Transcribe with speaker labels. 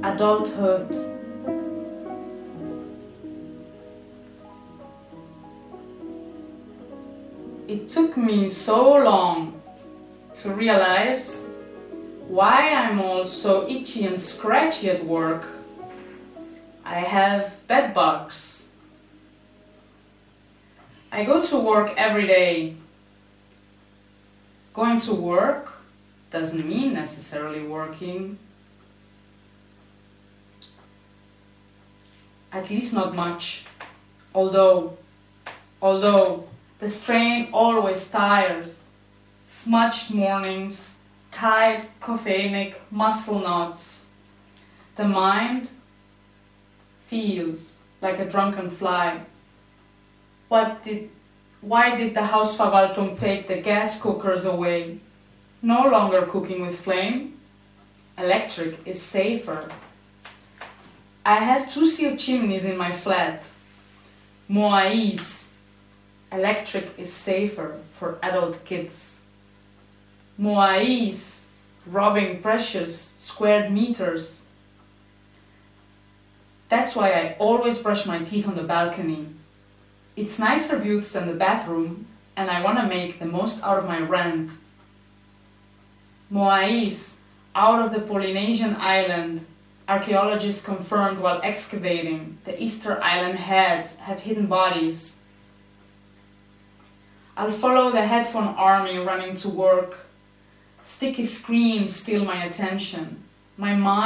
Speaker 1: adulthood. It took me so long to realize why I'm all so itchy and scratchy at work. I have bed bugs. I go to work every day. Going to work doesn't mean necessarily working. At least not much. Although the strain always tires. Smudged mornings, tight, caffeinic muscle knots. The mind feels like a drunken fly. Why did the Hausverwaltung take the gas cookers away? No longer cooking with flame. Electric is safer. I have 2 sealed chimneys in my flat. Moais. Electric is safer for adult kids. Moais. Robbing precious squared meters. That's why I always brush my teeth on the balcony. It's nicer views than the bathroom, and I want to make the most out of my rent. Moais, out of the Polynesian island, archaeologists confirmed while excavating, the Easter Island heads have hidden bodies. I'll follow the headphone army running to work. Sticky screams steal my attention. My mind